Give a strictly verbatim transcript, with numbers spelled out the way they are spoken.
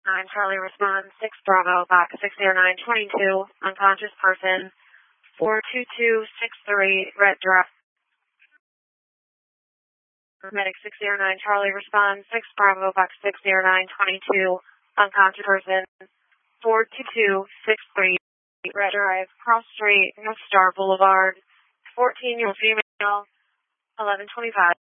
nine Charlie respond six Bravo, box six zero nine two two, unconscious person, four two two six three, red drive. Medic six zero nine Charlie respond six Bravo, box six zero nine two two, unconscious person, four two two six three, red drive, cross street, North Star Boulevard, fourteen year old female, eleven twenty-five.